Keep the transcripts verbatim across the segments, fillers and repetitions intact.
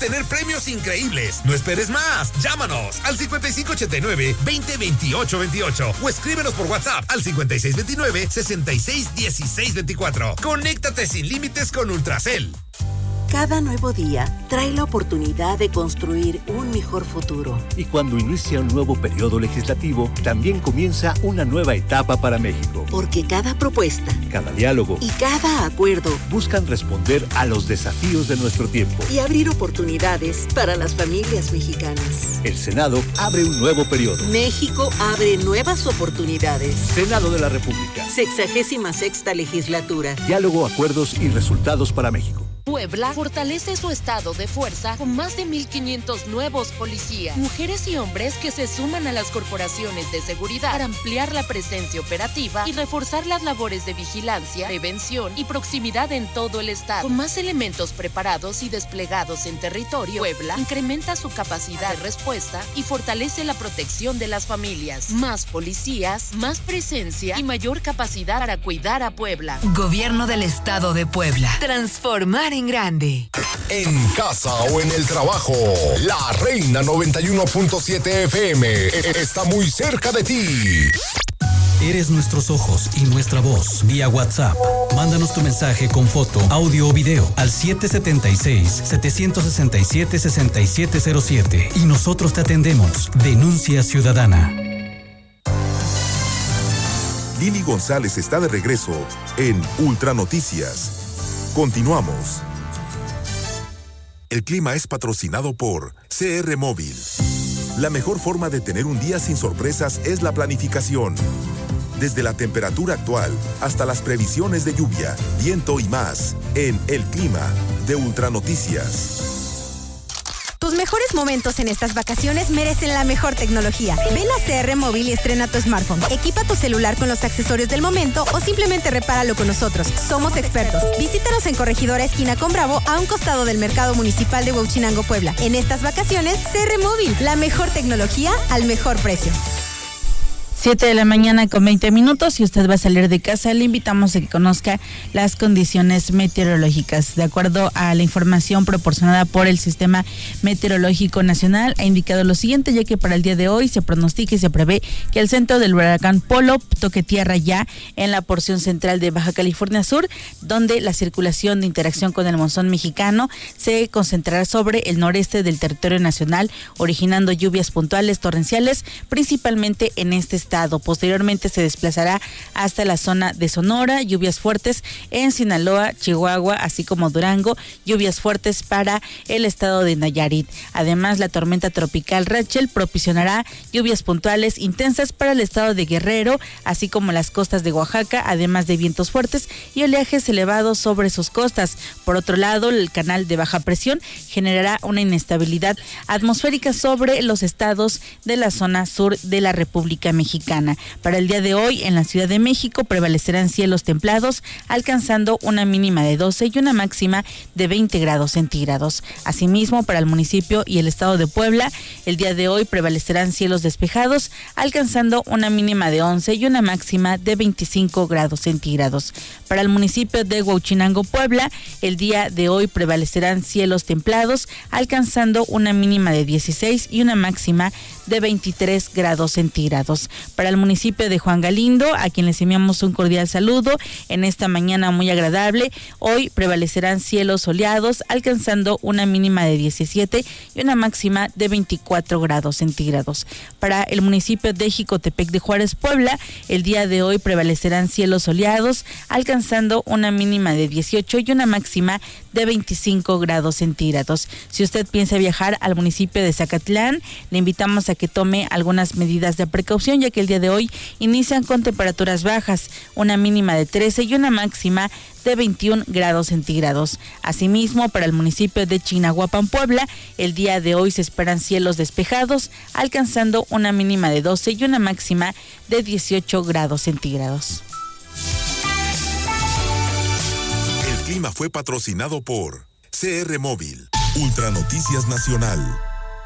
obtener premios increíbles. No esperes más. Llámanos al cincuenta y cinco ochenta y nueve, veinte, veintiocho, veintiocho o escríbenos por WhatsApp al cincuenta y seis veintinueve, sesenta y seis, dieciséis veinticuatro. Conéctate sin límites con Ultracel. Cada nuevo día trae la oportunidad de construir un mejor futuro. Y cuando inicia un nuevo periodo legislativo, también comienza una nueva etapa para México. Porque cada propuesta, cada diálogo y cada acuerdo buscan responder a los desafíos de nuestro tiempo y abrir oportunidades para las familias mexicanas. El Senado abre un nuevo periodo. México abre nuevas oportunidades. Senado de la República. Sexagésima sexta legislatura. Diálogo, acuerdos y resultados para México. Puebla fortalece su estado de fuerza con más de mil quinientos nuevos policías, mujeres y hombres que se suman a las corporaciones de seguridad para ampliar la presencia operativa y reforzar las labores de vigilancia, prevención y proximidad en todo el estado. Con más elementos preparados y desplegados en territorio, Puebla incrementa su capacidad de respuesta y fortalece la protección de las familias. Más policías, más presencia y mayor capacidad para cuidar a Puebla. Gobierno del Estado de Puebla. Transformar en grande. En casa o en el trabajo, la Reina noventa y uno punto siete F M está muy cerca de ti. Eres nuestros ojos y nuestra voz. Vía WhatsApp. Mándanos tu mensaje con foto, audio o video al siete siete seis, siete seis siete, seis siete cero siete y nosotros te atendemos. Denuncia ciudadana. Lili González está de regreso en Ultra Noticias. Continuamos. El clima es patrocinado por C R Móvil. La mejor forma de tener un día sin sorpresas es la planificación. Desde la temperatura actual hasta las previsiones de lluvia, viento y más, en El Clima de Ultra Noticias. Tus mejores momentos en estas vacaciones merecen la mejor tecnología. Ven a C R Móvil y estrena tu smartphone. Equipa tu celular con los accesorios del momento o simplemente repáralo con nosotros. Somos expertos. Visítanos en Corregidora Esquina con Bravo, a un costado del Mercado Municipal de Huauchinango, Puebla. En estas vacaciones, C R Móvil, la mejor tecnología al mejor precio. siete de la mañana con veinte minutos. Si usted va a salir de casa, le invitamos a que conozca las condiciones meteorológicas. De acuerdo a la información proporcionada por el Sistema Meteorológico Nacional, ha indicado lo siguiente, ya que para el día de hoy se pronostica y se prevé que el centro del huracán Polo toque tierra ya en la porción central de Baja California Sur, donde la circulación de interacción con el monzón mexicano se concentrará sobre el noreste del territorio nacional, originando lluvias puntuales torrenciales, principalmente en este estado. Posteriormente se desplazará hasta la zona de Sonora, lluvias fuertes en Sinaloa, Chihuahua, así como Durango, lluvias fuertes para el estado de Nayarit. Además, la tormenta tropical Rachel propiciará lluvias puntuales intensas para el estado de Guerrero, así como las costas de Oaxaca, además de vientos fuertes y oleajes elevados sobre sus costas. Por otro lado, el canal de baja presión generará una inestabilidad atmosférica sobre los estados de la zona sur de la República Mexicana. Para el día de hoy, en la Ciudad de México prevalecerán cielos templados, alcanzando una mínima de doce y una máxima de veinte grados centígrados. Asimismo, para el municipio y el estado de Puebla, el día de hoy prevalecerán cielos despejados, alcanzando una mínima de once y una máxima de veinticinco grados centígrados. Para el municipio de Huauchinango, Puebla, el día de hoy prevalecerán cielos templados, alcanzando una mínima de dieciséis y una máxima de veintitrés grados centígrados. Para el municipio de Juan Galindo, a quien les enviamos un cordial saludo en esta mañana muy agradable, hoy prevalecerán cielos soleados, alcanzando una mínima de diecisiete y una máxima de veinticuatro grados centígrados. Para el municipio de Jicotepec de Juárez, Puebla, el día de hoy prevalecerán cielos soleados, alcanzando una mínima de dieciocho y una máxima de veinticinco grados centígrados. Si usted piensa viajar al municipio de Zacatlán, le invitamos a que tome algunas medidas de precaución, ya que el día de hoy inician con temperaturas bajas, una mínima de trece y una máxima de veintiún grados centígrados. Asimismo, para el municipio de Chignahuapan, Puebla, el día de hoy se esperan cielos despejados, alcanzando una mínima de doce y una máxima de dieciocho grados centígrados. El clima fue patrocinado por C R Móvil, Ultra Noticias Nacional.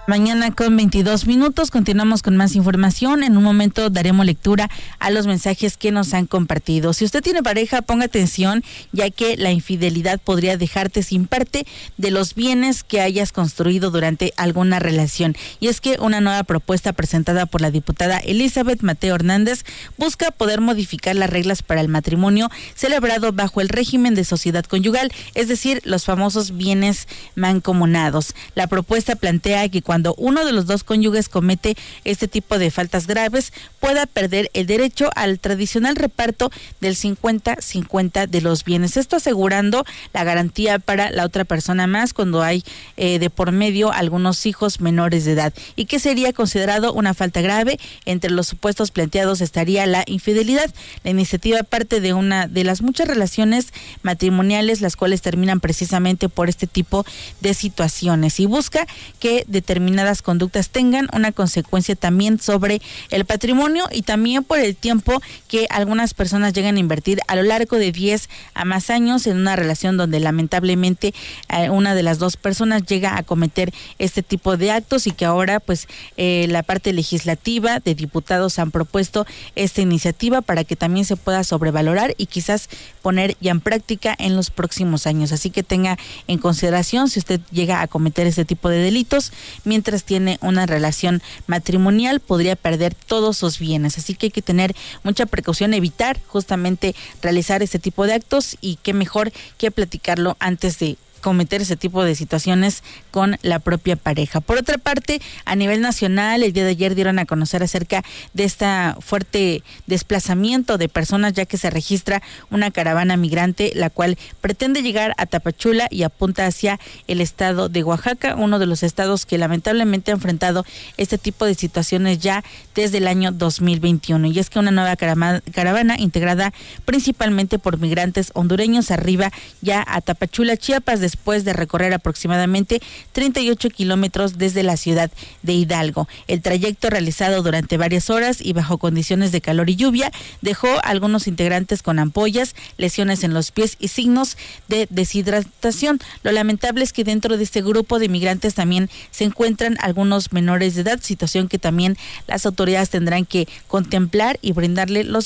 Mañana con veintidós minutos, continuamos con más información. En un momento daremos lectura a los mensajes que nos han compartido. Si usted tiene pareja, ponga atención, ya que la infidelidad podría dejarte sin parte de los bienes que hayas construido durante alguna relación. Y es que una nueva propuesta presentada por la diputada Elizabeth Mateo Hernández busca poder modificar las reglas para el matrimonio celebrado bajo el régimen de sociedad conyugal, es decir, los famosos bienes mancomunados. La propuesta plantea que cuando Cuando uno de los dos cónyuges comete este tipo de faltas graves, pueda perder el derecho al tradicional reparto del cincuenta cincuenta de los bienes. Esto asegurando la garantía para la otra persona más cuando hay eh, de por medio algunos hijos menores de edad. ¿Y qué sería considerado una falta grave? Entre los supuestos planteados estaría la infidelidad. La iniciativa parte de una de las muchas relaciones matrimoniales, las cuales terminan precisamente por este tipo de situaciones, y busca que determinadas conductas tengan una consecuencia también sobre el patrimonio y también por el tiempo que algunas personas llegan a invertir a lo largo de diez a más años en una relación donde lamentablemente eh, una de las dos personas llega a cometer este tipo de actos, y que ahora pues eh, la parte legislativa de diputados han propuesto esta iniciativa para que también se pueda sobrevalorar y quizás poner ya en práctica en los próximos años. Así que tenga en consideración si usted llega a cometer este tipo de delitos mientras tiene una relación matrimonial, podría perder todos sus bienes. Así que hay que tener mucha precaución, evitar justamente realizar este tipo de actos, y qué mejor que platicarlo antes de cometer ese tipo de situaciones con la propia pareja. Por otra parte, a nivel nacional, el día de ayer dieron a conocer acerca de este fuerte desplazamiento de personas, ya que se registra una caravana migrante, la cual pretende llegar a Tapachula y apunta hacia el estado de Oaxaca, uno de los estados que lamentablemente ha enfrentado este tipo de situaciones ya desde el año dos mil veintiuno. Y es que una nueva caravana, caravana integrada principalmente por migrantes hondureños arriba ya a Tapachula, Chiapas, después de recorrer aproximadamente treinta y ocho kilómetros desde la ciudad de Hidalgo. El trayecto, realizado durante varias horas y bajo condiciones de calor y lluvia, dejó a algunos integrantes con ampollas, lesiones en los pies y signos de deshidratación. Lo lamentable es que dentro de este grupo de migrantes también se encuentran algunos menores de edad, situación que también las autoridades tendrán que contemplar y brindarle los